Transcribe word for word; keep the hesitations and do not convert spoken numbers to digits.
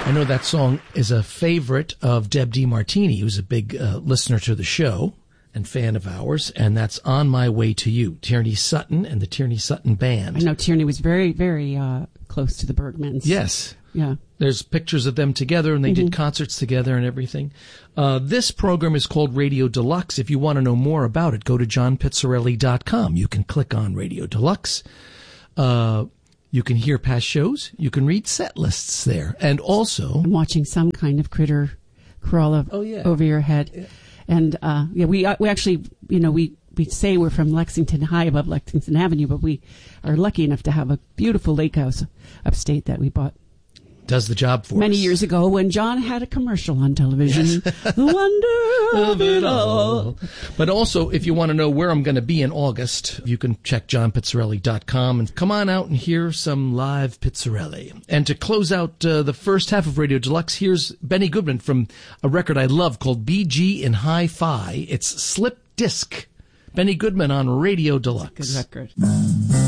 I know that song is a favorite of Deb DiMartini, who's a big uh, listener to the show and fan of ours, and that's On My Way to You, Tierney Sutton and the Tierney Sutton Band. I know Tierney was very, very uh, close to the Bergmans. Yes. Yeah. There's pictures of them together, and they mm-hmm. did concerts together and everything. Uh, this program is called Radio Deluxe. If you want to know more about it, go to john pizzarelli dot com. You can click on Radio Deluxe. Uh, you can hear past shows. You can read set lists there. And also... I'm watching some kind of critter crawl of, oh, yeah. over your head. Yeah. And, uh, yeah, we, uh, we actually, you know, we, we say we're from Lexington, high above Lexington Avenue, but we are lucky enough to have a beautiful lake house upstate that we bought. Does the job for many us. years ago when John had a commercial on television. Yes. The wonder of it all. But also, if you want to know where I'm going to be in August, you can check john pizzarelli dot com and come on out and hear some live Pizzarelli. And to close out uh, the first half of Radio Deluxe, here's Benny Goodman from a record I love called B G in Hi-Fi. It's Slip Disc. Benny Goodman on Radio Deluxe. Good record.